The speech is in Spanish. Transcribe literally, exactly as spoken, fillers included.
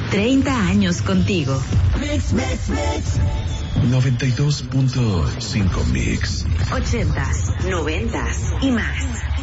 treinta años contigo. Mix, mix, mix. noventa y dos punto cinco Mix. Ochentas, noventas y más.